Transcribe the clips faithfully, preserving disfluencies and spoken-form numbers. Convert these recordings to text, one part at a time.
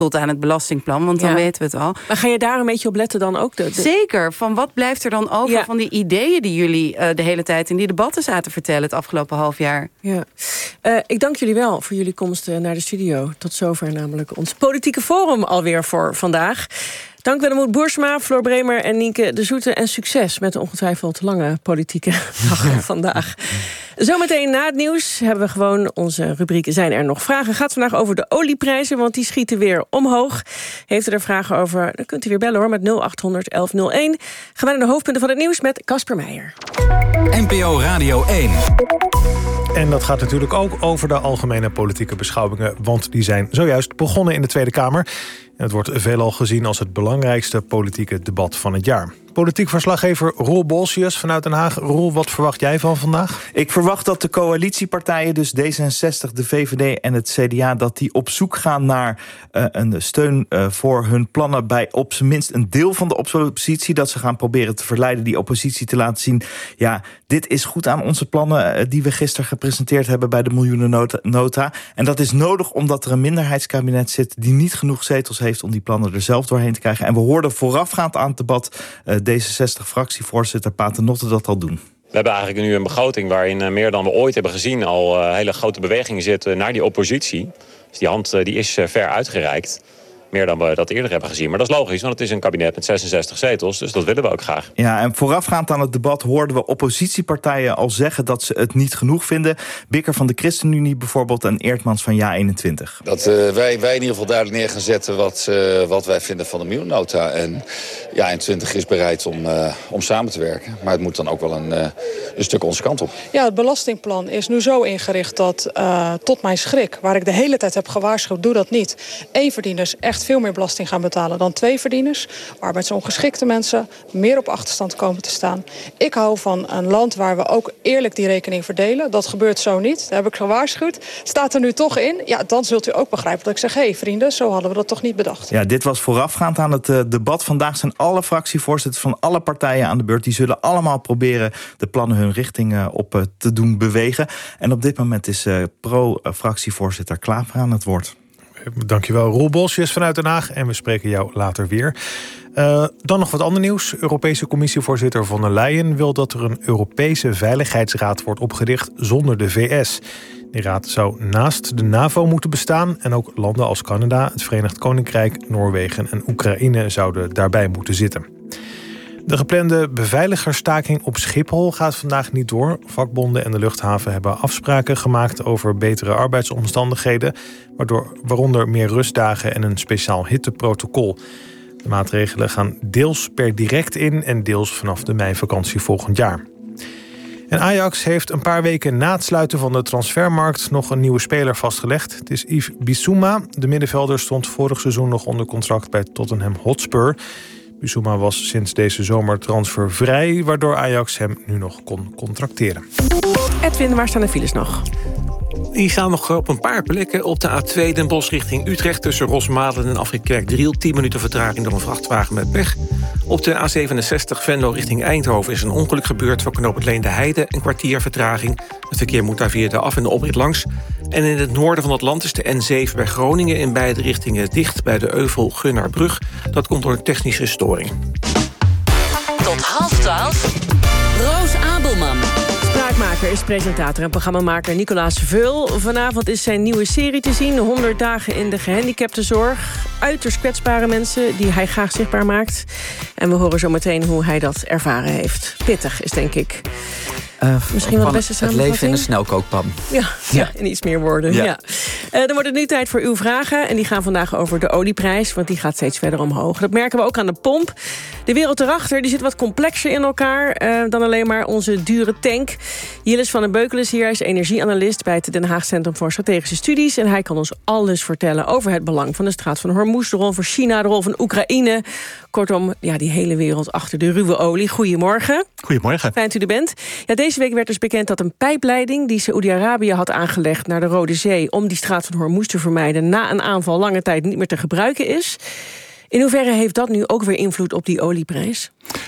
tot aan het belastingplan, want dan ja. weten we het al. Maar ga je daar een beetje op letten dan ook? De, de... Zeker. Van wat blijft er dan over ja. van die ideeën die jullie uh, de hele tijd in die debatten zaten vertellen het afgelopen half jaar? Ja. Uh, ik dank jullie wel voor jullie komst uh, naar de studio. Tot zover namelijk ons politieke forum alweer voor vandaag. Dank Willemot Boersma, Floor Bremer en Nienke de Zoete. En succes met de ongetwijfeld lange politieke dag ja. vandaag. Zometeen na het nieuws hebben we gewoon onze rubriek Zijn er nog vragen? Gaat vandaag over de olieprijzen, want die schieten weer omhoog. Heeft u er vragen over, dan kunt u weer bellen hoor met nul achthonderd elf nul één. Gaan we naar de hoofdpunten van het nieuws met Casper Meijer. N P O Radio één. En dat gaat natuurlijk ook over de algemene politieke beschouwingen, want die zijn zojuist begonnen in de Tweede Kamer. En het wordt veelal gezien als het belangrijkste politieke debat van het jaar. Politiek verslaggever Roel Bolsius vanuit Den Haag. Roel, wat verwacht jij van vandaag? Ik verwacht dat de coalitiepartijen, dus D zesenzestig, de V V D en het C D A... dat die op zoek gaan naar uh, een steun uh, voor hun plannen bij op zijn minst een deel van de oppositie. Dat ze gaan proberen te verleiden die oppositie te laten zien, ja, dit is goed aan onze plannen uh, die we gisteren gepresenteerd hebben bij de miljoenennota. En dat is nodig omdat er een minderheidskabinet zit die niet genoeg zetels heeft om die plannen er zelf doorheen te krijgen. En we hoorden voorafgaand aan het debat uh, D zesenzestig-fractievoorzitter Paternotte dat al doen. We hebben eigenlijk nu een begroting waarin uh, meer dan we ooit hebben gezien al uh, hele grote bewegingen zitten naar die oppositie. Dus die hand uh, die is uh, ver uitgereikt. Meer dan we dat eerder hebben gezien. Maar dat is logisch, want het is een kabinet met zesenzestig zetels. Dus dat willen we ook graag. Ja, en voorafgaand aan het debat hoorden we oppositiepartijen al zeggen dat ze het niet genoeg vinden. Bikker van de ChristenUnie bijvoorbeeld en Eertmans van Ja eenentwintig. Dat uh, wij, wij in ieder geval duidelijk neer gaan zetten wat, uh, wat wij vinden van de miljoennota. En Ja eenentwintig is bereid om, uh, om samen te werken. Maar het moet dan ook wel een, uh, een stuk onze kant op. Ja, het belastingplan is nu zo ingericht dat uh, tot mijn schrik, waar ik de hele tijd heb gewaarschuwd, doe dat niet. Eenverdieners echt veel meer belasting gaan betalen dan tweeverdieners. Arbeidsongeschikte mensen meer op achterstand komen te staan. Ik hou van een land waar we ook eerlijk die rekening verdelen. Dat gebeurt zo niet. Daar heb ik gewaarschuwd. Staat er nu toch in? Ja, dan zult u ook begrijpen dat ik zeg, hé hey, vrienden, zo hadden we dat toch niet bedacht. Ja, dit was voorafgaand aan het uh, debat. Vandaag zijn alle fractievoorzitters van alle partijen aan de beurt. Die zullen allemaal proberen de plannen hun richting uh, op uh, te doen bewegen. En op dit moment is uh, pro-fractievoorzitter Klaver aan het woord. Dankjewel, Roel Bolsius vanuit Den Haag. En we spreken jou later weer. Uh, dan nog wat ander nieuws. Europese commissievoorzitter von der Leyen wil dat er een Europese Veiligheidsraad wordt opgericht zonder de V S. Die raad zou naast de NAVO moeten bestaan en ook landen als Canada, het Verenigd Koninkrijk, Noorwegen en Oekraïne zouden daarbij moeten zitten. De geplande beveiligerstaking op Schiphol gaat vandaag niet door. Vakbonden en de luchthaven hebben afspraken gemaakt over betere arbeidsomstandigheden, waardoor, waaronder meer rustdagen en een speciaal hitteprotocol. De maatregelen gaan deels per direct in en deels vanaf de meivakantie volgend jaar. En Ajax heeft een paar weken na het sluiten van de transfermarkt nog een nieuwe speler vastgelegd. Het is Yves Bissouma. De middenvelder stond vorig seizoen nog onder contract bij Tottenham Hotspur. Bissouma was sinds deze zomer transfervrij, waardoor Ajax hem nu nog kon contracteren. Edwin, waar staan de files nog? Die staan nog op een paar plekken. Op de A twee Den Bosch richting Utrecht tussen Rosmalen en Afritkerk-Driel. tien minuten vertraging door een vrachtwagen met pech. Op de A zevenenzestig Venlo richting Eindhoven is een ongeluk gebeurd voor knooppunt Leende Heide. Een kwartier vertraging. Het verkeer moet daar via de af- en de oprit langs. En in het noorden van het land is de N zeven bij Groningen in beide richtingen dicht bij de Euvel-Gunnarbrug. Dat komt door een technische storing. Tot half twaalf. Roos Abelman. Spraakmaker is presentator en programmamaker Nicolaas Veul. Vanavond is zijn nieuwe serie te zien. honderd dagen in de gehandicaptenzorg. Uiterst kwetsbare mensen die hij graag zichtbaar maakt. En we horen zo meteen hoe hij dat ervaren heeft. Pittig is denk ik. Uh, Misschien wel de beste samenvatting. Het leven in een snelkookpan. Ja, ja. ja, in iets meer woorden. Ja. Ja. Uh, dan wordt het nu tijd voor uw vragen. En die gaan vandaag over de olieprijs, want die gaat steeds verder omhoog. Dat merken we ook aan de pomp. De wereld erachter die zit wat complexer in elkaar uh, dan alleen maar onze dure tank. Jillis van den Beukelen is hier. Hij is energieanalist bij het Den Haag Centrum voor Strategische Studies. En hij kan ons alles vertellen over het belang van de straat van Hormuz, de rol van China, de rol van Oekraïne. Kortom, ja, die hele wereld achter de ruwe olie. Goedemorgen. Goedemorgen. Fijn dat u er bent. Ja, deze week werd dus bekend dat een pijpleiding die Saoedi-Arabië had aangelegd naar de Rode Zee om die straat van Hormuz te vermijden na een aanval lange tijd niet meer te gebruiken is. In hoeverre heeft dat nu ook weer invloed op die olieprijs?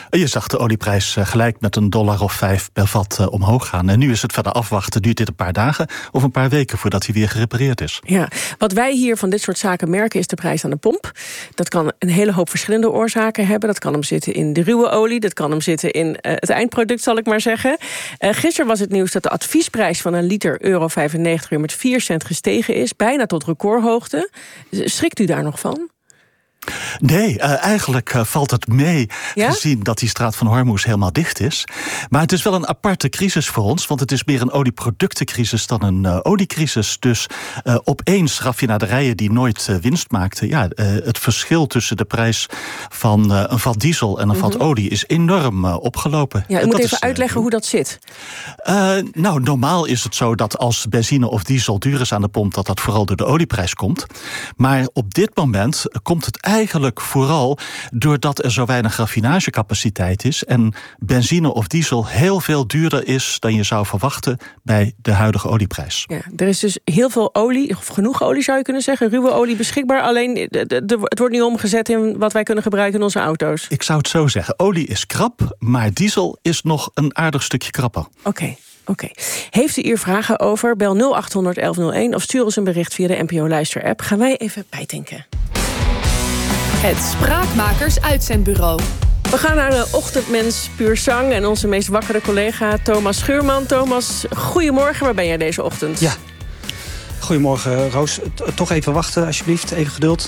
Je zag de olieprijs gelijk met een dollar of vijf per vat uh, omhoog gaan. En nu is het verder afwachten. Duurt dit een paar dagen of een paar weken voordat hij weer gerepareerd is. Ja, wat wij hier van dit soort zaken merken is de prijs aan de pomp. Dat kan een hele hoop verschillende oorzaken hebben. Dat kan hem zitten in de ruwe olie. Dat kan hem zitten in uh, het eindproduct, zal ik maar zeggen. Uh, gisteren was het nieuws dat de adviesprijs van een liter euro vijfennegentig weer met vier cent gestegen is. Bijna tot recordhoogte. Schrikt u daar nog van? Nee, uh, eigenlijk uh, valt het mee, ja? gezien dat die straat van Hormuz helemaal dicht is. Maar het is wel een aparte crisis voor ons, want het is meer een olieproductencrisis dan een uh, oliecrisis. Dus uh, opeens raffinaderijen die nooit uh, winst maakten. Ja, uh, het verschil tussen de prijs van uh, een vat diesel en een vat mm-hmm. olie is enorm uh, opgelopen. Ja, u moet even is, uitleggen uh, hoe dat zit. Uh, nou, normaal is het zo dat als benzine of diesel duur is aan de pomp, dat dat vooral door de olieprijs komt. Maar op dit moment komt het eigenlijk vooral doordat er zo weinig raffinagecapaciteit is en benzine of diesel heel veel duurder is dan je zou verwachten bij de huidige olieprijs. Ja, er is dus heel veel olie, of genoeg olie zou je kunnen zeggen, ruwe olie beschikbaar. Alleen de, de, de, het wordt niet omgezet in wat wij kunnen gebruiken in onze auto's. Ik zou het zo zeggen. Olie is krap, maar diesel is nog een aardig stukje krapper. Oké. Okay. Oké. Okay. Heeft u hier vragen over? Bel nul acht honderd elf nul één of stuur ons een bericht via de N P O Luister-app. Gaan wij even bijdenken. Het Spraakmakers Uitzendbureau. We gaan naar de ochtendmens puur zang en onze meest wakkere collega Thomas Schuurman. Thomas, goedemorgen. Waar ben jij deze ochtend? Ja. Goedemorgen, Roos. Toch even wachten, alsjeblieft. Even geduld.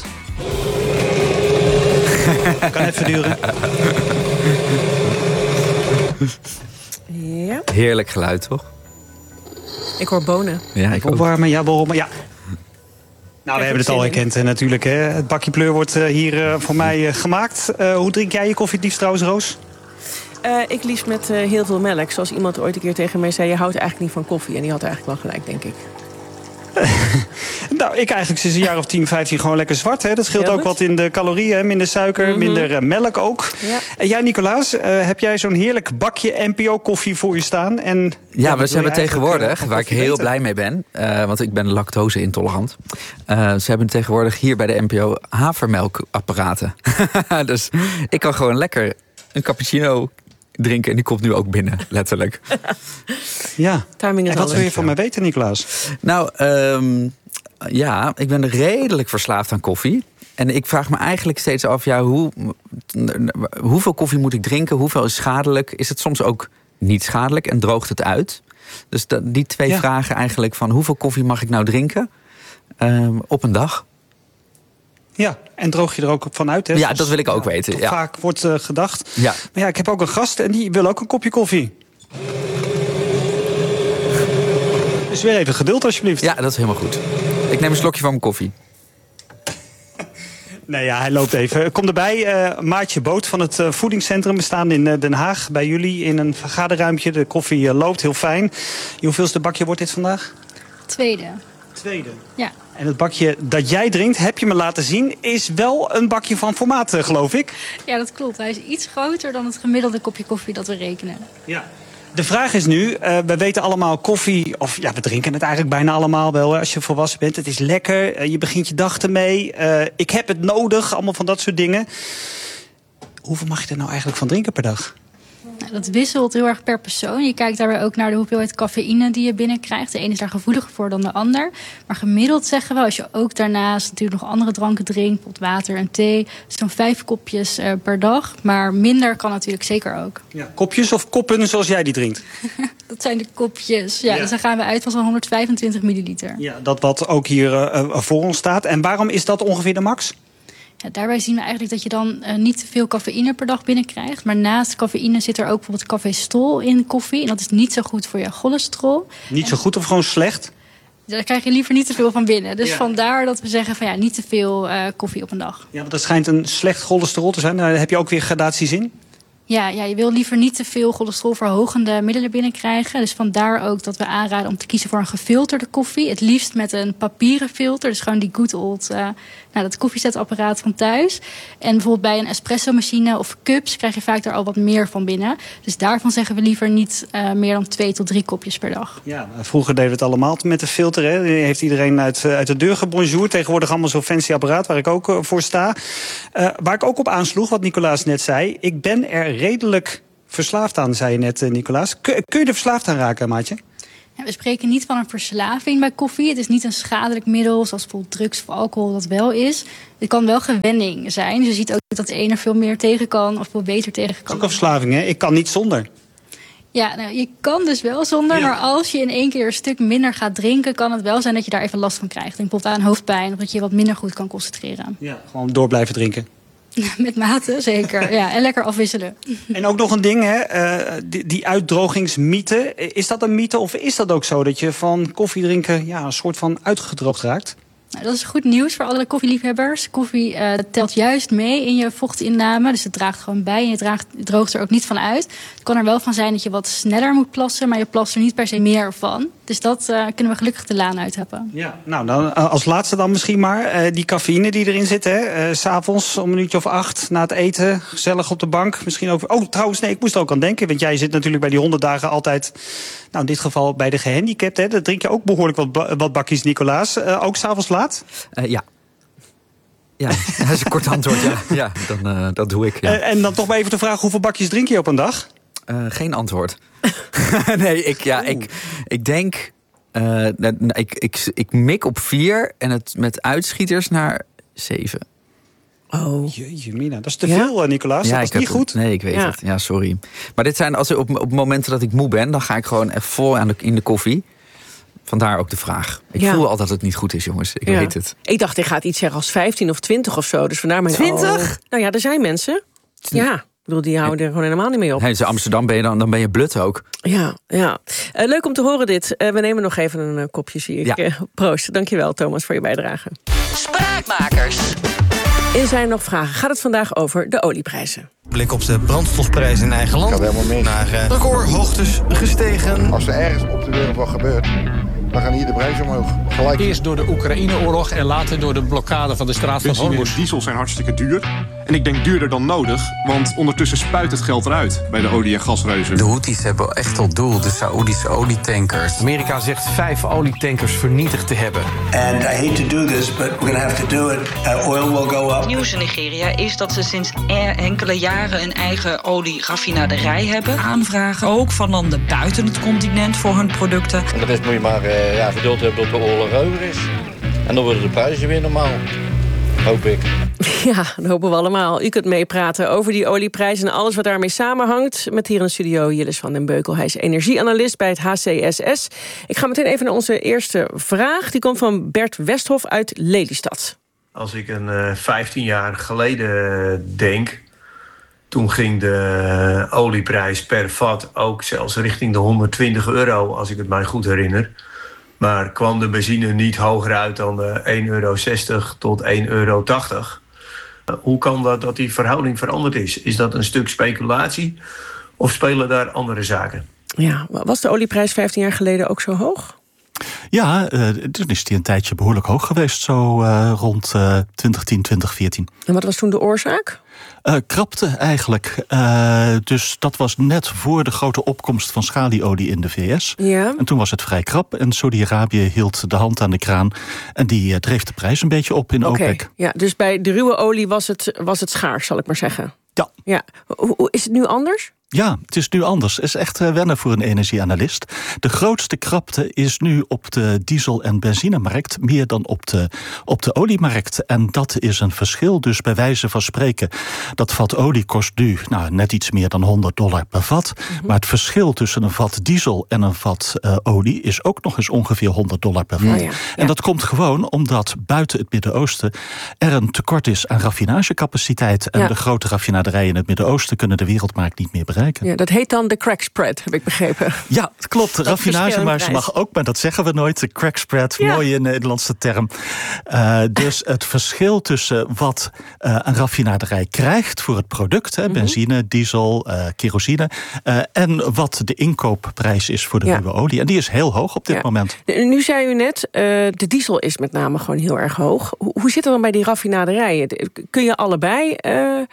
Kan even duren. Ja. Heerlijk geluid, toch? Ik hoor bonen. Ja, ik opwarmen, ja, borrel, ja. Nou, we hebben het al herkend natuurlijk. Hè. Het bakje pleur wordt uh, hier uh, voor mij uh, gemaakt. Uh, hoe drink jij je koffie het liefst trouwens, Roos? Uh, ik liefst met uh, heel veel melk. Zoals iemand ooit een keer tegen mij zei, je houdt eigenlijk niet van koffie. En die had eigenlijk wel gelijk, denk ik. Nou, ik eigenlijk sinds een jaar of tien, vijftien gewoon lekker zwart. Hè. Dat scheelt ook wat in de calorieën. Hè. Minder suiker, mm-hmm. minder uh, melk ook. Ja. En jij, Nicolaas, uh, heb jij zo'n heerlijk bakje N P O-koffie voor je staan? En, ja, ja we hebben tegenwoordig, waar ik heel weten? blij mee ben. Uh, want ik ben lactose-intolerant. Uh, ze hebben tegenwoordig hier bij de N P O havermelkapparaten. Dus ik kan gewoon lekker een cappuccino drinken en die komt nu ook binnen, letterlijk. Ja, timing is en wat wil je van mij weten, Nicolaas? Nou, um, ja, ik ben redelijk verslaafd aan koffie. En ik vraag me eigenlijk steeds af, ja, hoe, hoeveel koffie moet ik drinken? Hoeveel is schadelijk? Is het soms ook niet schadelijk en droogt het uit? Dus dat, die twee ja. vragen eigenlijk van hoeveel koffie mag ik nou drinken um, op een dag? Ja, en droog je er ook van uit, hè? Ja, dat wil ik ook ja, weten. Ja. Vaak wordt uh, gedacht. Ja. Maar ja, ik heb ook een gast en die wil ook een kopje koffie. Dus weer even geduld, alsjeblieft. Ja, dat is helemaal goed. Ik neem een slokje van mijn koffie. Nee, ja, hij loopt even. Kom erbij, uh, Maartje Boot van het uh, voedingscentrum. We staan in uh, Den Haag bij jullie in een vergaderruimtje. De koffie uh, loopt, heel fijn. Hoeveelste bakje wordt dit vandaag? Tweede. Tweede? Ja. En het bakje dat jij drinkt, heb je me laten zien, is wel een bakje van formaat, geloof ik. Ja, dat klopt. Hij is iets groter dan het gemiddelde kopje koffie dat we rekenen. Ja. De vraag is nu, uh, we weten allemaal koffie, of ja, we drinken het eigenlijk bijna allemaal wel hè, als je volwassen bent. Het is lekker, uh, je begint je dag ermee. Uh, ik heb het nodig, allemaal van dat soort dingen. Hoeveel mag je er nou eigenlijk van drinken per dag? Nou, dat wisselt heel erg per persoon. Je kijkt daarbij ook naar de hoeveelheid cafeïne die je binnenkrijgt. De ene is daar gevoeliger voor dan de ander. Maar gemiddeld zeggen we, als je ook daarnaast natuurlijk nog andere dranken drinkt, bijvoorbeeld water en thee, zo'n vijf kopjes uh, per dag. Maar minder kan natuurlijk zeker ook. Ja, kopjes of koppen zoals jij die drinkt? Dat zijn de kopjes. Ja, ja. Dus dan gaan we uit van zo'n honderdvijfentwintig milliliter. Ja, dat wat ook hier uh, voor ons staat. En waarom is dat ongeveer de max? Ja, daarbij zien we eigenlijk dat je dan uh, niet te veel cafeïne per dag binnenkrijgt. Maar naast cafeïne zit er ook bijvoorbeeld cafeestol in koffie. En dat is niet zo goed voor je cholesterol. Niet zo goed of gewoon slecht? Daar krijg je liever niet te veel van binnen. Dus ja. vandaar dat we zeggen van ja, niet te veel uh, koffie op een dag. Ja, want dat schijnt een slecht cholesterol te zijn. Daar heb je ook weer gradaties in? Ja, ja, je wil liever niet te veel cholesterolverhogende middelen binnenkrijgen. Dus vandaar ook dat we aanraden om te kiezen voor een gefilterde koffie. Het liefst met een papieren filter. Dus gewoon die good old, uh, nou, dat koffiezetapparaat van thuis. En bijvoorbeeld bij een espresso machine of cups krijg je vaak daar al wat meer van binnen. Dus daarvan zeggen we liever niet uh, meer dan twee tot drie kopjes per dag. Ja, vroeger deden we het allemaal met de filter. Hè. Die heeft iedereen uit, uit de deur gebonjourd. Tegenwoordig allemaal zo'n fancy apparaat waar ik ook uh, voor sta. Uh, waar ik ook op aansloeg, wat Nicolaas net zei. Ik ben er redelijk verslaafd aan, zei je net, Nicolaas. Kun, kun je er verslaafd aan raken, maatje? Ja, we spreken niet van een verslaving bij koffie. Het is niet een schadelijk middel, zoals bijvoorbeeld drugs of alcohol dat wel is. Het kan wel gewenning zijn. Dus je ziet ook dat de ene er veel meer tegen kan of veel beter tegen kan. Dat is ook een verslaving, hè? Ik kan niet zonder. Ja, nou, je kan dus wel zonder, ja. Maar als je in één keer een stuk minder gaat drinken, kan het wel zijn dat je daar even last van krijgt. Denk bijvoorbeeld aan hoofdpijn, of dat je je wat minder goed kan concentreren. Ja, gewoon door blijven drinken. Met mate, zeker. Ja, en lekker afwisselen. En ook nog een ding, hè? Uh, die, die uitdrogingsmythe. Is dat een mythe of is dat ook zo dat je van koffie drinken ja, een soort van uitgedroogd raakt? Nou, dat is goed nieuws voor alle koffieliefhebbers. Koffie uh, telt juist mee in je vochtinname. Dus het draagt gewoon bij en je draagt, het droogt er ook niet van uit. Het kan er wel van zijn dat je wat sneller moet plassen, maar je plast er niet per se meer van. Dus dat uh, kunnen we gelukkig de laan uit hebben. Ja, nou, dan, uh, als laatste dan misschien maar. Uh, die cafeïne die erin zit, hè. Uh, 's avonds om een uurtje of acht na het eten. Gezellig op de bank. Misschien ook. Oh, trouwens, nee, ik moest er ook aan denken. Want jij zit natuurlijk bij die honderd dagen altijd. Nou, in dit geval bij de gehandicapten. Hè. Dat drink je ook behoorlijk wat, ba- wat bakjes, Nicolaas. Uh, ook 's avonds laat? Uh, ja. Ja, dat is een kort antwoord. Ja, ja dan, uh, dat doe ik. Ja. Uh, en dan toch maar even de vraag: hoeveel bakjes drink je op een dag? Uh, geen antwoord. nee, ik, ja, ik, ik denk. Uh, ik, ik, ik mik op vier en het met uitschieters naar zeven. Oh. Jeetje, Mina, dat is te ja? veel, uh, Nicolaas. Ja, dat is niet goed. Nee, ik weet ja. het. Ja, sorry. Maar dit zijn als op, op momenten dat ik moe ben, dan ga ik gewoon echt vol aan de, in de koffie. Vandaar ook de vraag. Ik ja. voel altijd dat het niet goed is, jongens. Ik ja. weet het. Ik dacht, ik ga iets zeggen als vijftien of twintig of zo. Dus vandaar mijn twintig? Oh. Nou ja, er zijn mensen. Ja. Ik bedoel, die houden er gewoon helemaal niet mee op. Hey, in Amsterdam ben je dan, dan ben je blut ook. Ja, ja. Uh, leuk om te horen dit. Uh, we nemen nog even een uh, kopje, zie ik. Ja. Uh, proost. Dankjewel, Thomas, voor je bijdrage. Spraakmakers. Er zijn nog vragen. Gaat het vandaag over de olieprijzen? Blik op de brandstofprijzen in eigen land. Gaat helemaal mis. Naar uh, recordhoogtes gestegen. Als er ergens op de wereld wat gebeurt, dan gaan hier de prijzen omhoog. Gelijk. Eerst door de Oekraïne-oorlog en later door de blokkade van de straat van Hormuz. Benzine en diesel zijn hartstikke duur. En ik denk duurder dan nodig, want ondertussen spuit het geld eruit bij de olie- en gasreuzen. De Houthis hebben echt tot doel de Saoedische olietankers. Amerika zegt vijf olietankers vernietigd te hebben. And I hate to do this, but we're going to have to do it. Uh, oil will go up. Het nieuws in Nigeria is dat ze sinds enkele jaren een eigen olieraffinaderij hebben. Aanvragen ook van landen buiten het continent voor hun producten. En de rest moet je maar uh, ja, geduld hebben tot de oorlog over is. En dan worden de prijzen weer normaal. Hoop ik. Ja, dat hopen we allemaal. U kunt meepraten over die olieprijzen en alles wat daarmee samenhangt. Met hier in de studio Jillis van den Beukel. Hij is energieanalist bij het H C S S. Ik ga meteen even naar onze eerste vraag. Die komt van Bert Westhof uit Lelystad. Als ik een uh, vijftien jaar geleden denk, toen ging de olieprijs per vat ook zelfs richting de honderdtwintig euro, als ik het mij goed herinner. Maar kwam de benzine niet hoger uit dan de één euro zestig tot één euro tachtig. Uh, hoe kan dat dat die verhouding veranderd is? Is dat een stuk speculatie of spelen daar andere zaken? Ja, was de olieprijs vijftien jaar geleden ook zo hoog? Ja, uh, toen is die een tijdje behoorlijk hoog geweest, zo uh, rond uh, twintig tien, twintig veertien. En wat was toen de oorzaak? Uh, krapte eigenlijk. Uh, dus dat was net voor de grote opkomst van schalieolie in de V S. Ja. En toen was het vrij krap. En Saudi-Arabië hield de hand aan de kraan. En die uh, dreef de prijs een beetje op in okay. OPEC. Ja, dus bij de ruwe olie was het, was het schaars, zal ik maar zeggen. Ja. ja. Hoe, is het nu anders? Ja, het is nu anders. Het is echt wennen voor een energieanalist. De grootste krapte is nu op de diesel- en benzinemarkt, meer dan op de, op de oliemarkt. En dat is een verschil. Dus bij wijze van spreken, dat vat olie kost nu nou, net iets meer dan honderd dollar per vat. Mm-hmm. Maar het verschil tussen een vat diesel en een vat uh, olie is ook nog eens ongeveer honderd dollar per vat. Ja, ja, ja. En dat komt gewoon omdat buiten het Midden-Oosten er een tekort is aan raffinagecapaciteit. En ja. de grote raffinaderijen in het Midden-Oosten kunnen de wereldmarkt niet meer bereiken. Ja, dat heet dan de crack spread, heb ik begrepen. Ja, het klopt. De raffinagemarge mag ook, maar dat zeggen we nooit. De crack spread, ja. mooie Nederlandse term. Uh, dus het verschil tussen wat uh, een raffinaderij krijgt voor het product, hè, mm-hmm. benzine, diesel, uh, kerosine, uh, en wat de inkoopprijs is voor de ja. ruwe olie. En die is heel hoog op dit ja. moment. Nu zei u net, uh, de diesel is met name gewoon heel erg hoog. Hoe, hoe zit het dan bij die raffinaderijen? Kun je allebei Uh,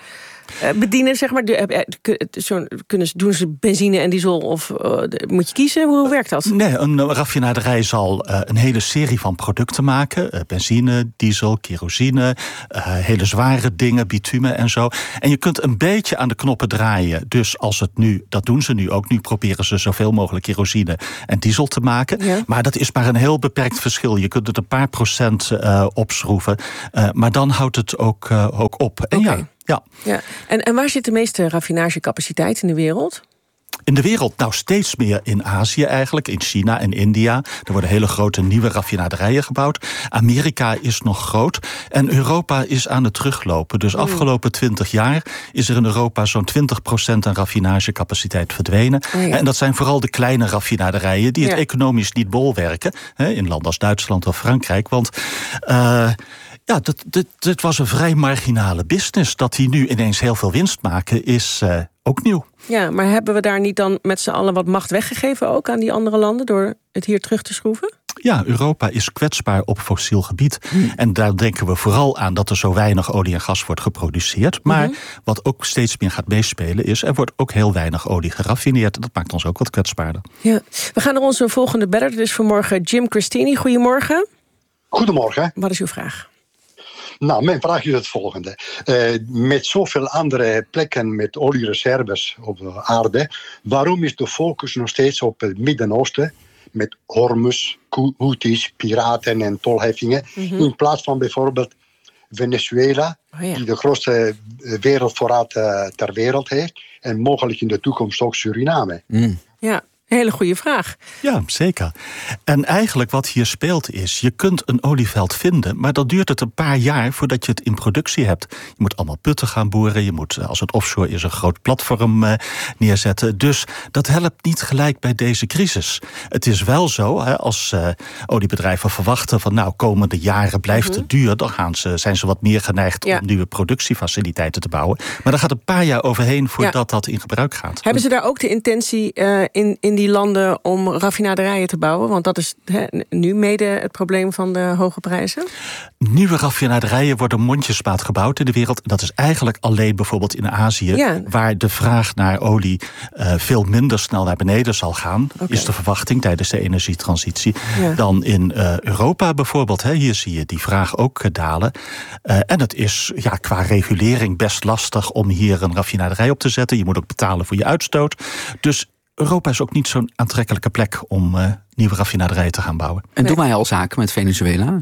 bedienen, zeg maar? De, zo, kunnen ze, doen ze benzine en diesel of uh, moet je kiezen? Hoe werkt dat? Nee, een raffinaderij zal uh, een hele serie van producten maken. Uh, benzine, diesel, kerosine, uh, hele zware dingen, bitumen en zo. En je kunt een beetje aan de knoppen draaien. Dus als het nu, dat doen ze nu ook. Nu proberen ze zoveel mogelijk kerosine en diesel te maken. Ja. Maar dat is maar een heel beperkt verschil. Je kunt het een paar procent uh, opschroeven. Uh, maar dan houdt het ook, uh, ook op. En okay. ja, ja. ja. En, en waar zit de meeste raffinagecapaciteit in de wereld? In de wereld nou steeds meer in Azië eigenlijk, in China en India. Er worden hele grote nieuwe raffinaderijen gebouwd. Amerika is nog groot en Europa is aan het teruglopen. Dus afgelopen twintig jaar is er in Europa zo'n twintig procent aan raffinagecapaciteit verdwenen. Oh ja. En dat zijn vooral de kleine raffinaderijen die het ja. economisch niet bolwerken. Hè, in landen als Duitsland of Frankrijk. Want Uh, Ja, dit, dit, dit was een vrij marginale business. Dat die nu ineens heel veel winst maken, is uh, ook nieuw. Ja, maar hebben we daar niet dan met z'n allen wat macht weggegeven ook aan die andere landen door het hier terug te schroeven? Ja, Europa is kwetsbaar op fossiel gebied. Hmm. En daar denken we vooral aan dat er zo weinig olie en gas wordt geproduceerd. Maar mm-hmm. wat ook steeds meer gaat meespelen is, er wordt ook heel weinig olie geraffineerd. Dat maakt ons ook wat kwetsbaarder. Ja. We gaan naar onze volgende beller. Dat is vanmorgen Jim Christini. Goedemorgen. Goedemorgen. Wat is uw vraag? Nou, mijn vraag is het volgende. Uh, met zoveel andere plekken met oliereserves op de aarde, waarom is de focus nog steeds op het Midden-Oosten met Hormuz, Houthis, piraten en tolheffingen, mm-hmm. in plaats van bijvoorbeeld Venezuela, oh ja. die de grootste wereldvoorraad uh, ter wereld heeft, en mogelijk in de toekomst ook Suriname? Mm. Ja. Hele goede vraag. Ja, zeker. En eigenlijk wat hier speelt is, je kunt een olieveld vinden, maar dan duurt het een paar jaar voordat je het in productie hebt. Je moet allemaal putten gaan boren, je moet, als het offshore is, een groot platform uh, neerzetten. Dus dat helpt niet gelijk bij deze crisis. Het is wel zo, hè, als uh, oliebedrijven verwachten van nou, komende jaren blijft mm-hmm. het duur, dan gaan ze, zijn ze wat meer geneigd ja. om nieuwe productiefaciliteiten te bouwen. Maar daar gaat een paar jaar overheen voordat ja. dat in gebruik gaat. Hebben ze daar ook de intentie uh, in, in die die landen om raffinaderijen te bouwen? Want dat is he, nu mede het probleem van de hoge prijzen. Nieuwe raffinaderijen worden mondjesmaat gebouwd in de wereld. Dat is eigenlijk alleen bijvoorbeeld in Azië, ja. waar de vraag naar olie uh, veel minder snel naar beneden zal gaan. Okay. Is de verwachting tijdens de energietransitie. Ja. Dan in uh, Europa bijvoorbeeld. Hè, hier zie je die vraag ook uh, dalen. Uh, en het is ja, qua regulering best lastig om hier een raffinaderij op te zetten. Je moet ook betalen voor je uitstoot. Dus Europa is ook niet zo'n aantrekkelijke plek om uh, nieuwe raffinaderijen te gaan bouwen. En doen wij al zaken met Venezuela?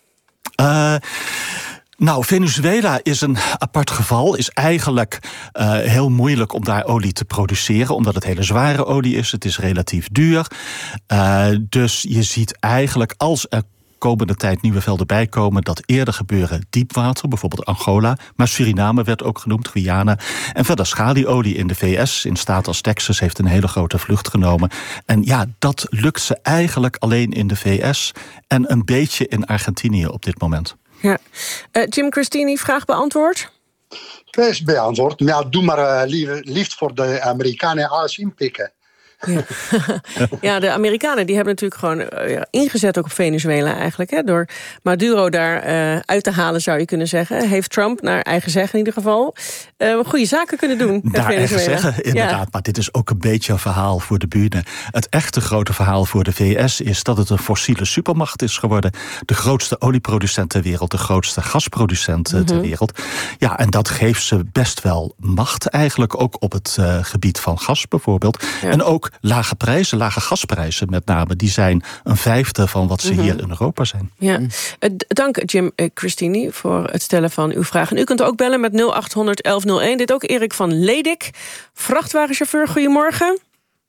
Uh, nou, Venezuela is een apart geval. Is eigenlijk uh, heel moeilijk om daar olie te produceren, omdat het hele zware olie is. Het is relatief duur. Uh, dus je ziet eigenlijk, als er komende tijd nieuwe velden bijkomen, dat eerder gebeuren diepwater, bijvoorbeeld Angola, maar Suriname werd ook genoemd, Guyana. En verder schalieolie in de V S, in staten als Texas, heeft een hele grote vlucht genomen. En ja, dat lukt ze eigenlijk alleen in de V S en een beetje in Argentinië op dit moment. Ja. Uh, Jim Christini, vraag beantwoord? Best beantwoord. Maar ja, doe maar uh, lief, liefst voor de Amerikanen alles inpikken. Ja. ja, de Amerikanen die hebben natuurlijk gewoon uh, ingezet ook op Venezuela eigenlijk. Hè, door Maduro daar uh, uit te halen, zou je kunnen zeggen. Heeft Trump, naar eigen zeggen in ieder geval, uh, goede zaken kunnen doen met naar Venezuela. Eigen zeggen, inderdaad. Ja. Maar dit is ook een beetje een verhaal voor de bühne. Het echte grote verhaal voor de V S is dat het een fossiele supermacht is geworden. De grootste olieproducent ter wereld, de grootste gasproducent mm-hmm. ter wereld. Ja, en dat geeft ze best wel macht eigenlijk, ook op het uh, gebied van gas bijvoorbeeld. Ja. En ook lage prijzen, lage gasprijzen met name, die zijn een vijfde van wat ze mm-hmm. hier in Europa zijn. Ja. Uh, dank Jim uh, Christini voor het stellen van uw vraag. En u kunt ook bellen met nul acht honderd elf nul één. Dit ook Erik van Ledik, vrachtwagenchauffeur. Goedemorgen.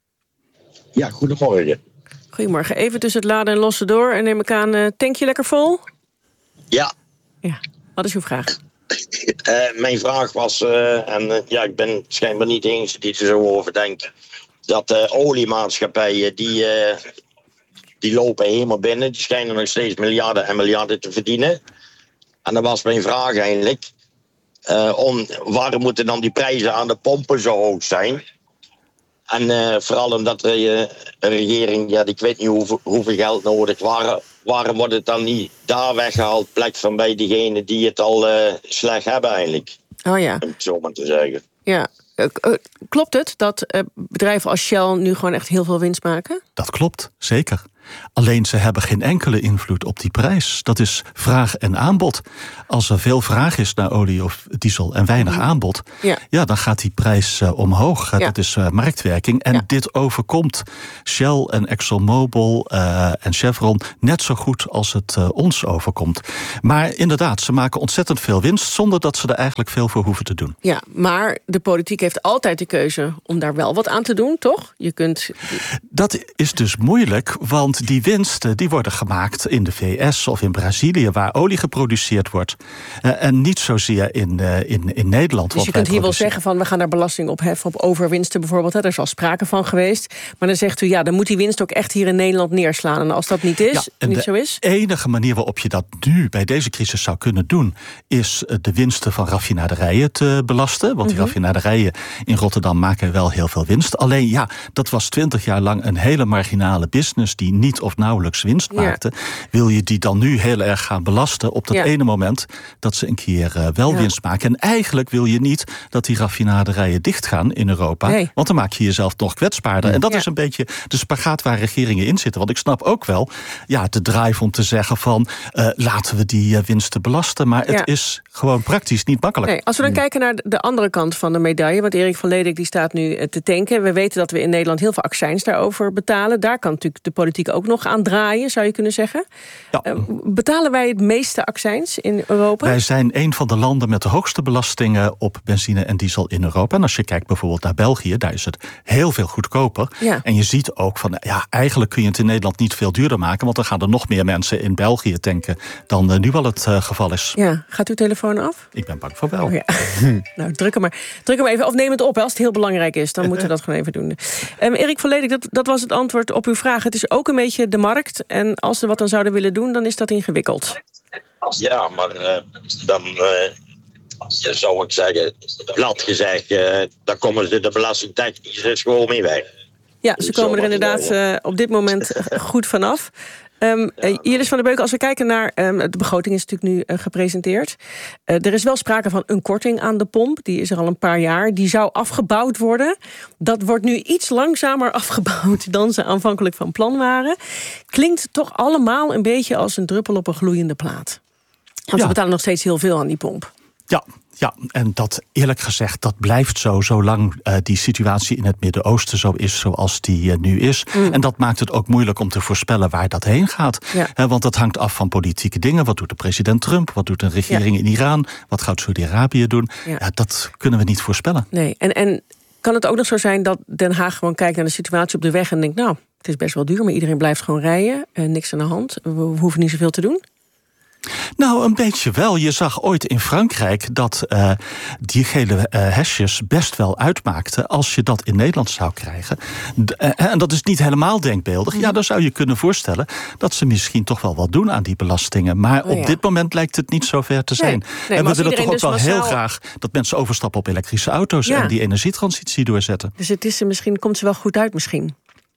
Ja, goedemorgen. Goedemorgen. Even tussen het laden en lossen door. En neem ik aan, uh, tank je lekker vol? Ja. Ja. Wat is uw vraag? Uh, mijn vraag was, uh, en uh, ja, ik ben schijnbaar niet de enige die er zo over denkt, dat uh, oliemaatschappijen, die, uh, die lopen helemaal binnen. Die schijnen nog steeds miljarden en miljarden te verdienen. En dan was mijn vraag eigenlijk, uh, om, waarom moeten dan die prijzen aan de pompen zo hoog zijn? En uh, vooral omdat er uh, een regering, ja, ik weet niet hoeveel, hoeveel geld nodig, waar, waarom wordt het dan niet daar weggehaald, plek van bij diegenen die het al uh, slecht hebben eigenlijk? Oh ja. Om het zo maar te zeggen. Ja. Uh, uh, klopt het dat uh, bedrijven als Shell nu gewoon echt heel veel winst maken? Dat klopt, zeker. Alleen ze hebben geen enkele invloed op die prijs. Dat is vraag en aanbod. Als er veel vraag is naar olie of diesel en weinig mm. aanbod... Ja. ja, dan gaat die prijs uh, omhoog. Ja. Dat is uh, marktwerking. En ja. dit overkomt Shell en ExxonMobil uh, en Chevron net zo goed als het uh, ons overkomt. Maar inderdaad, ze maken ontzettend veel winst... zonder dat ze er eigenlijk veel voor hoeven te doen. Ja, maar de politiek heeft altijd de keuze om daar wel wat aan te doen, toch? Je kunt... Dat is dus moeilijk, want die winsten die worden gemaakt in de V S of in Brazilië... waar olie geproduceerd wordt. Uh, en niet zozeer in, uh, in, in Nederland. Dus je kunt hier wel zeggen van we gaan daar belasting op heffen... op overwinsten bijvoorbeeld. Hè. Er is al sprake van geweest. Maar dan zegt u, ja, dan moet die winst ook echt hier in Nederland neerslaan. En als dat niet is, ja, niet zo is... de enige manier waarop je dat nu bij deze crisis zou kunnen doen... is de winsten van raffinaderijen te belasten. Want die mm-hmm. raffinaderijen in Rotterdam maken wel heel veel winst. Alleen ja, dat was twintig jaar lang een hele marginale business... die niet of nauwelijks winst maakte. Ja. Wil je die dan nu heel erg gaan belasten... op dat ja. ene moment dat ze een keer uh, wel ja. winst maken. En eigenlijk wil je niet dat die raffinaderijen dichtgaan in Europa. Nee. Want dan maak je jezelf nog kwetsbaarder. En dat ja. is een beetje de spagaat waar regeringen in zitten. Want ik snap ook wel ja, de drive om te zeggen van... Uh, laten we die uh, winsten belasten. Maar het ja. is gewoon praktisch niet makkelijk. Nee, als we dan hmm. kijken naar de andere kant van de medaille... want Erik van Leeuwenhoek die staat nu te tanken. We weten dat we in Nederland heel veel accijns daarover betalen. Daar kan natuurlijk de politiek ook nog aan draaien, zou je kunnen zeggen. Ja. Uh, betalen wij het meeste accijns in Europa? Wij zijn een van de landen met de hoogste belastingen op benzine en diesel in Europa. En als je kijkt bijvoorbeeld naar België, daar is het heel veel goedkoper. Ja. En je ziet ook van, ja, eigenlijk kun je het in Nederland niet veel duurder maken, want dan gaan er nog meer mensen in België tanken dan uh, nu al het uh, geval is. Ja, gaat uw telefoon af? Ik ben bang voor wel. Oh, ja. nou, druk hem maar. Druk hem even, of neem het op als het heel belangrijk is. Dan moeten we dat gewoon even doen. Um, Erik van Leeuwenhoek, dat, dat was het antwoord op uw vraag. Het is ook een beetje de markt. En als ze wat dan zouden willen doen, dan is dat ingewikkeld. Ja, maar uh, dan uh, zou ik zeggen, plat gezegd, uh, dan komen ze de belastingtechnisch dus gewoon mee weg. Ja, ze komen er inderdaad uh, op dit moment goed vanaf. Um, uh, Jiris van der Beuken, als we kijken naar... Um, de begroting is natuurlijk nu uh, gepresenteerd. Uh, er is wel sprake van een korting aan de pomp. Die is er al een paar jaar. Die zou afgebouwd worden. Dat wordt nu iets langzamer afgebouwd... dan ze aanvankelijk van plan waren. Klinkt toch allemaal een beetje als een druppel op een gloeiende plaat. Want ja. we betalen nog steeds heel veel aan die pomp. Ja, ja, en dat eerlijk gezegd, dat blijft zo... zolang uh, die situatie in het Midden-Oosten zo is zoals die uh, nu is. Mm. En dat maakt het ook moeilijk om te voorspellen waar dat heen gaat. Ja. Uh, want dat hangt af van politieke dingen. Wat doet de president Trump? Wat doet een regering ja. in Iran? Wat gaat Saudi-Arabië doen? Ja. Uh, dat kunnen we niet voorspellen. Nee, en, en kan het ook nog zo zijn dat Den Haag gewoon kijkt naar de situatie op de weg... en denkt, nou, het is best wel duur, maar iedereen blijft gewoon rijden. Uh, niks aan de hand. We, we hoeven niet zoveel te doen. Nou, een beetje wel. Je zag ooit in Frankrijk dat uh, die gele uh, hesjes best wel uitmaakten... als je dat in Nederland zou krijgen. D- uh, en dat is niet helemaal denkbeeldig. Ja, dan zou je kunnen voorstellen dat ze misschien toch wel wat doen aan die belastingen. Maar oh, ja. op dit moment lijkt het niet zo ver te zijn. Nee, nee, en we willen toch ook dus wel massaal... heel graag dat mensen overstappen op elektrische auto's... Ja. en die energietransitie doorzetten. Dus het is, misschien komt ze wel goed uit misschien?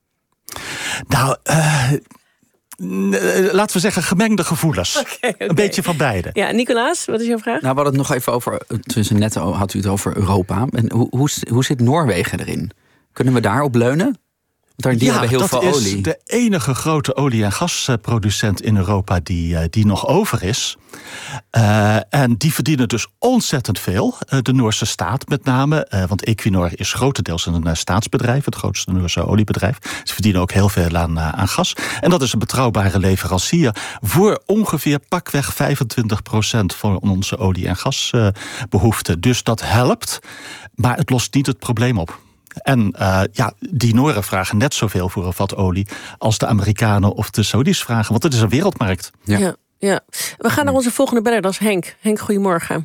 Nou... Uh, laten we zeggen, gemengde gevoelens. Okay, okay. Een beetje van beide. Ja, Nicolaas, wat is jouw vraag? Nou, we hadden het nog even over... Tussen net had u het over Europa. En hoe, hoe, hoe zit Noorwegen erin? Kunnen we daarop leunen? Want die ja, hebben heel veel olie. Dat is de enige grote olie- en gasproducent in Europa die, uh, die nog over is. Uh, en die verdienen dus ontzettend veel. Uh, de Noorse staat met name. Uh, want Equinor is grotendeels een uh, staatsbedrijf. Het grootste Noorse oliebedrijf. Ze verdienen ook heel veel aan, uh, aan gas. En dat is een betrouwbare leverancier. Voor ongeveer pakweg vijfentwintig procent van onze olie- en gasbehoeften. Uh, dus dat helpt. Maar het lost niet het probleem op. En uh, ja, die Nooren vragen net zoveel voor een vat olie... als de Amerikanen of de Saudis vragen. Want het is een wereldmarkt. Ja, ja, ja. We gaan naar onze volgende beller, dat is Henk. Henk, goedemorgen.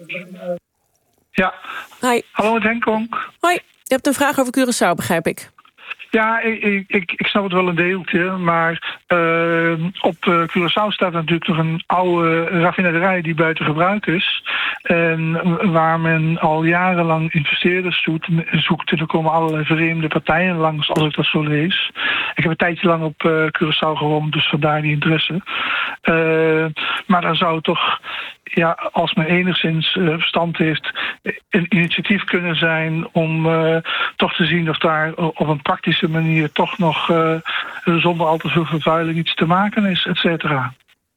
Ja. Hi. Hallo, met Henk Konk. Hoi. Je hebt een vraag over Curaçao, begrijp ik. Ja, ik, ik, ik snap het wel een deeltje, maar uh, op uh, Curaçao staat natuurlijk nog een oude raffinaderij die buiten gebruik is. En waar men al jarenlang investeerders zoekt, zoekt en er komen allerlei vreemde partijen langs, als ik dat zo lees. Ik heb een tijdje lang op uh, Curaçao gewoond, dus vandaar die interesse. Uh, maar dan zou toch ja, als men enigszins uh, verstand heeft, een initiatief kunnen zijn om uh, toch te zien of daar op een praktische manier toch nog uh, zonder al te veel vervuiling iets te maken is, et cetera.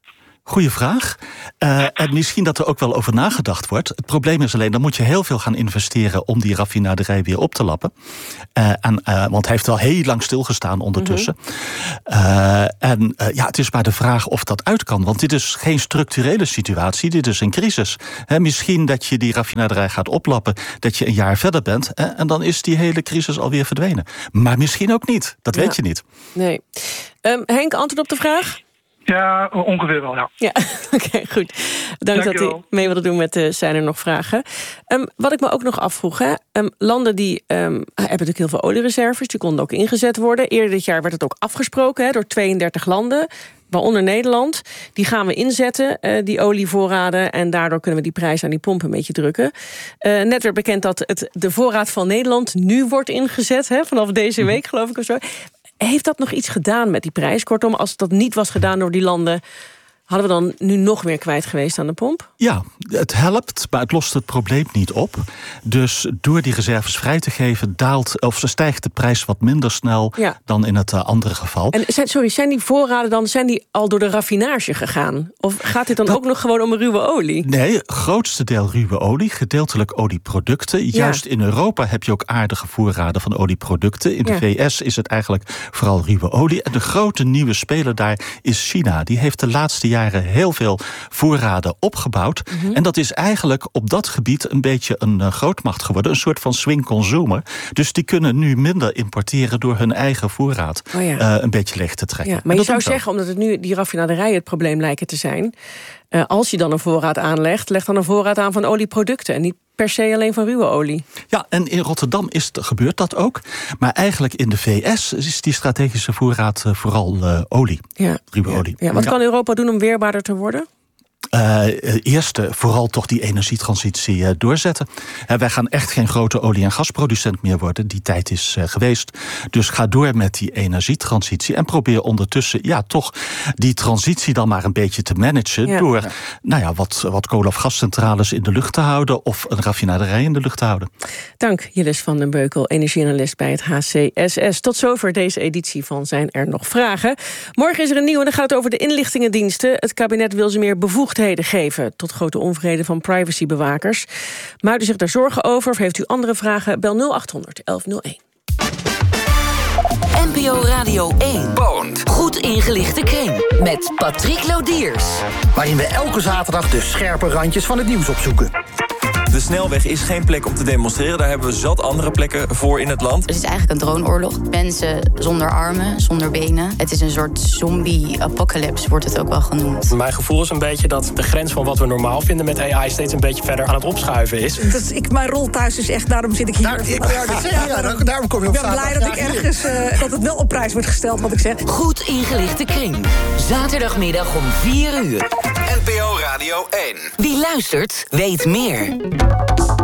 Goeie vraag. Uh, en misschien dat er ook wel over nagedacht wordt. Het probleem is alleen, dan moet je heel veel gaan investeren om die raffinaderij weer op te lappen. Uh, en, uh, want hij heeft al heel lang stilgestaan ondertussen. Mm-hmm. Uh, en uh, ja, het is maar de vraag of dat uit kan. Want dit is geen structurele situatie, dit is een crisis. He, misschien dat je die raffinaderij gaat oplappen, dat je een jaar verder bent, he, en dan is die hele crisis alweer verdwenen. Maar misschien ook niet, dat ja. weet je niet. Nee. Um, Henk, antwoord op de vraag? Ja, ongeveer wel, ja. Ja, oké, okay, goed. Dank, Dank dat u mee wilde doen met uh, Zijn er nog vragen. Um, wat ik me ook nog afvroeg, hè. Um, landen die um, hebben natuurlijk heel veel oliereserves, die konden ook ingezet worden. Eerder dit jaar werd het ook afgesproken hè, door tweeëndertig landen, waaronder Nederland. Die gaan we inzetten, uh, die olievoorraden, en daardoor kunnen we die prijs aan die pomp een beetje drukken. Uh, net werd bekend dat het, de voorraad van Nederland nu wordt ingezet, hè, vanaf deze week, geloof ik of zo. Heeft dat nog iets gedaan met die prijs? Kortom, als dat niet was gedaan door die landen, hadden we dan nu nog meer kwijt geweest aan de pomp? Ja, het helpt, maar het lost het probleem niet op. Dus door die reserves vrij te geven, daalt of stijgt de prijs wat minder snel ja. dan in het uh, andere geval. En zijn, sorry, zijn die voorraden dan zijn die al door de raffinage gegaan? Of gaat dit dan dat, ook nog gewoon om ruwe olie? Nee, het grootste deel ruwe olie, gedeeltelijk olieproducten. Ja. Juist in Europa heb je ook aardige voorraden van olieproducten. In de ja. V S is het eigenlijk vooral ruwe olie. En de grote nieuwe speler daar is China. Die heeft de laatste jaren heel veel voorraden opgebouwd. Mm-hmm. En dat is eigenlijk op dat gebied een beetje een uh, grootmacht geworden. Een soort van swing consumer. Dus die kunnen nu minder importeren door hun eigen voorraad oh ja. uh, een beetje leeg te trekken. Ja, maar je zou zeggen, omdat het nu die raffinaderijen het probleem lijken te zijn, Uh, als je dan een voorraad aanlegt, leg dan een voorraad aan van olieproducten en niet per se alleen van ruwe olie. Ja, en in Rotterdam is het, gebeurt dat ook. Maar eigenlijk in de V S is die strategische voorraad uh, vooral uh, olie. Ja. Ruwe ja. olie. Ja, wat ja. kan Europa doen om weerbaarder te worden? Uh, eerst uh, vooral toch die energietransitie uh, doorzetten. Uh, wij gaan echt geen grote olie- en gasproducent meer worden. Die tijd is uh, geweest. Dus ga door met die energietransitie. En probeer ondertussen ja, toch die transitie dan maar een beetje te managen. Ja. Door nou ja, wat, wat kolen- of gascentrales in de lucht te houden. Of een raffinaderij in de lucht te houden. Dank Jillis van den Beukel, energieanalist bij het H C S S. Tot zover deze editie van Zijn er nog vragen. Morgen is er een nieuwe en dan gaat het over de inlichtingendiensten. Het kabinet wil ze meer bevoegdheden geven, tot grote onvrede van privacybewakers. Maakt u zich daar zorgen over of heeft u andere vragen? Bel nul acht honderd elf nul één. N P O Radio één. Bond. Goed ingelichte kring. Met Patrick Lodiers. Waarin we elke zaterdag de scherpe randjes van het nieuws opzoeken. De snelweg is geen plek om te demonstreren. Daar hebben we zat andere plekken voor in het land. Het is eigenlijk een droonoorlog. Mensen zonder armen, zonder benen. Het is een soort zombie-apocalypse, wordt het ook wel genoemd. Mijn gevoel is een beetje dat de grens van wat we normaal vinden met A I steeds een beetje verder aan het opschuiven is. Dat ik, mijn rol thuis is echt, daarom zit ik hier. Daar, ik, ja, dat zeg, ja, daar, daarom kom je op. Ik ben blij dat ik ergens uh, dat het wel op prijs wordt gesteld, wat ik zeg. Goed ingelichte kring. Zaterdagmiddag om vier uur. N P O Radio één. Wie luistert, weet meer.